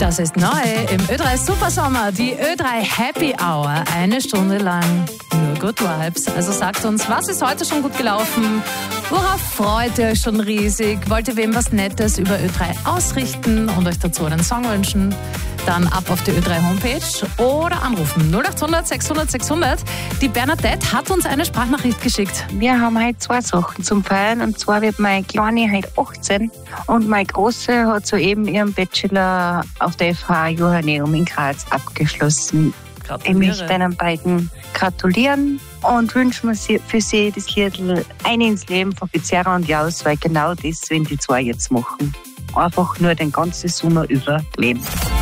Das ist neu im Ö3 Supersommer, die Ö3 Happy Hour. 1 Stunde lang nur Good Vibes. Also sagt uns, was ist heute schon gut gelaufen? Worauf freut ihr euch schon riesig? Wollt ihr wem was Nettes über Ö3 ausrichten und euch dazu einen Song wünschen? Dann ab auf die Ö3 Homepage oder anrufen 0800 600 600. Die Bernadette hat uns eine Sprachnachricht geschickt. Wir haben heute 2 Sachen zum Feiern, und zwar wird meine Kleine heute 18 und meine Große hat soeben ihren Bachelor auf der FH Johanneum in Graz abgeschlossen. Ich möchte den beiden gratulieren und wünsche mir für sie das Lied Ein ins Leben von Pizarra und Jaus, weil genau das, wenn die 2 jetzt machen. Einfach nur den ganzen Sommer überleben.